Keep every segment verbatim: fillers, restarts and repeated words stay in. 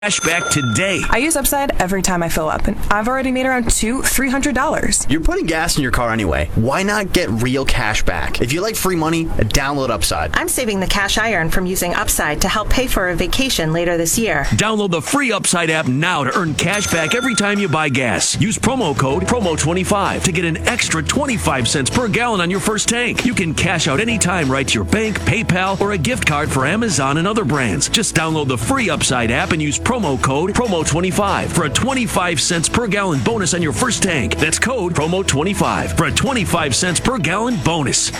Cashback today. I use Upside every time I fill up, and I've already made around two, three hundred dollars. You're putting gas in your car anyway. Why not get real cash back? If you like free money, download Upside. I'm saving the cash I earn from using Upside to help pay for a vacation later this year. Download the free Upside app now to earn cash back every time you buy gas. Use promo code promo twenty-five to get an extra twenty-five cents per gallon on your first tank. You can cash out anytime right to your bank, PayPal, or a gift card for Amazon and other brands. Just download the free Upside app and use promo code promo twenty-five for a twenty-five cents per gallon bonus on your first tank. That's code promo twenty-five for a twenty-five cents per gallon bonus.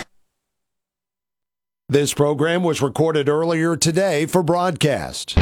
This program was recorded earlier today for broadcast.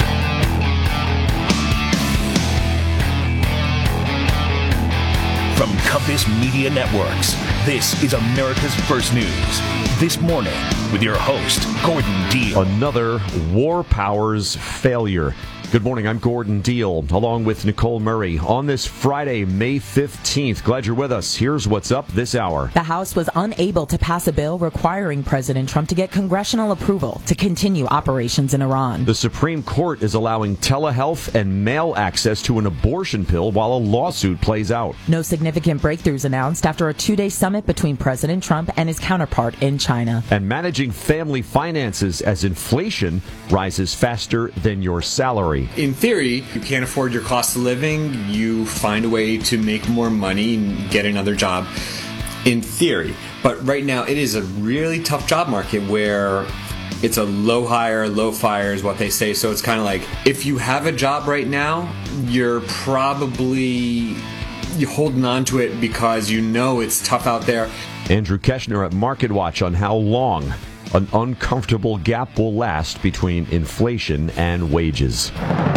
From Compass Media Networks, this is America's First News. This morning, with your host, Gordon Deal. Another War Powers failure. Good morning, I'm Gordon Deal, along with Nicole Murray. On this Friday, May fifteenth, glad you're with us. Here's what's up this hour. The House was unable to pass a bill requiring President Trump to get congressional approval to continue operations in Iran. The Supreme Court is allowing telehealth and mail access to an abortion pill while a lawsuit plays out. No significant breakthroughs announced after a two-day summit between President Trump and his counterpart in China. And managing family finances as inflation rises faster than your salary. In theory, you can't afford your cost of living, you find a way to make more money and get another job. In theory. But right now, it is a really tough job market where it's a low hire, low fire is what they say. So it's kind of like, if you have a job right now, you're probably you're holding on to it because you know it's tough out there. Andrew Keshner at MarketWatch on how long an uncomfortable gap will last between inflation and wages.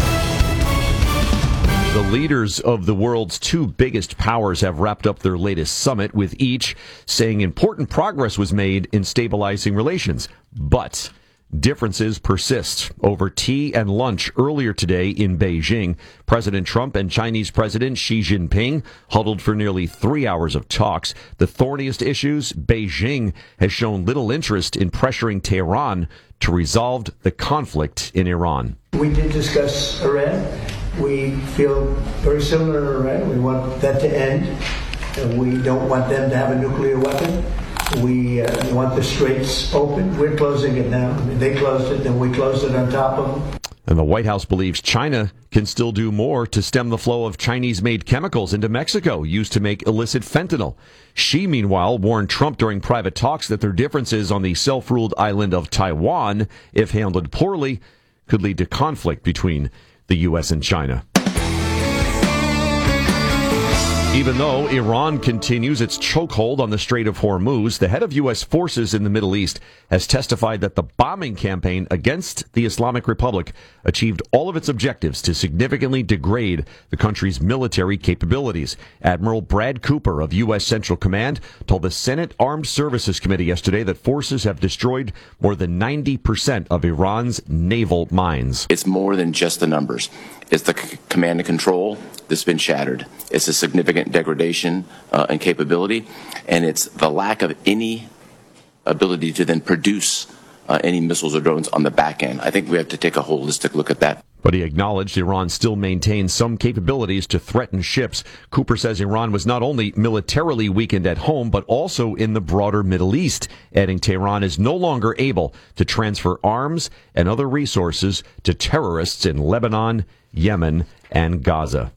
The leaders of the world's two biggest powers have wrapped up their latest summit, with each saying important progress was made in stabilizing relations. But differences persist. Over tea and lunch earlier today in Beijing, President Trump and Chinese President Xi Jinping huddled for nearly three hours of talks. The thorniest issues, Beijing has shown little interest in pressuring Tehran to resolve the conflict in Iran. We did discuss Iran. We feel very similar to Iran. We want that to end. We don't want them to have a nuclear weapon. We uh, want the straits open. We're closing it now. I mean, they closed it, then we closed it on top of them. And the White House believes China can still do more to stem the flow of Chinese-made chemicals into Mexico used to make illicit fentanyl. Xi, meanwhile, warned Trump during private talks that their differences on the self-ruled island of Taiwan, if handled poorly, could lead to conflict between the U S and China. Even though Iran continues its chokehold on the Strait of Hormuz, the head of U S forces in the Middle East has testified that the bombing campaign against the Islamic Republic achieved all of its objectives to significantly degrade the country's military capabilities. Admiral Brad Cooper of U S Central Command told the Senate Armed Services Committee yesterday that forces have destroyed more than ninety percent of Iran's naval mines. It's more than just the numbers. It's the c- command and control that's been shattered. It's a significant degradation uh, in capability, and it's the lack of any ability to then produce uh, any missiles or drones on the back end. I think we have to take a holistic look at that. But he acknowledged Iran still maintains some capabilities to threaten ships. Cooper says Iran was not only militarily weakened at home, but also in the broader Middle East, adding Tehran is no longer able to transfer arms and other resources to terrorists in Lebanon, Yemen, and Gaza.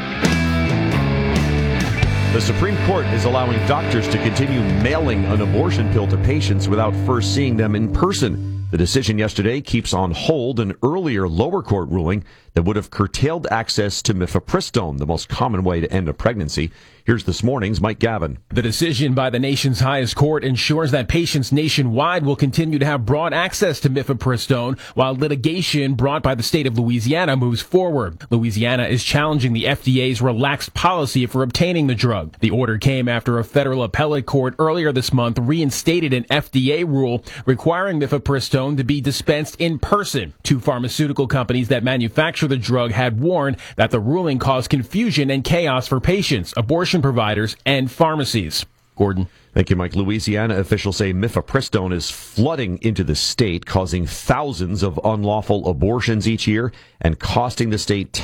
The Supreme Court is allowing doctors to continue mailing an abortion pill to patients without first seeing them in person. The decision yesterday keeps on hold an earlier lower court ruling that would have curtailed access to mifepristone, the most common way to end a pregnancy. Here's this morning's Mike Gavin. The decision by the nation's highest court ensures that patients nationwide will continue to have broad access to mifepristone while litigation brought by the state of Louisiana moves forward. Louisiana is challenging the F D A's relaxed policy for obtaining the drug. The order came after a federal appellate court earlier this month reinstated an F D A rule requiring mifepristone to be dispensed in person. Two pharmaceutical companies that manufacture the drug had warned that the ruling caused confusion and chaos for patients, abortion providers, and pharmacies. Gordon. Thank you, Mike. Louisiana officials say mifepristone is flooding into the state, causing thousands of unlawful abortions each year and costing the state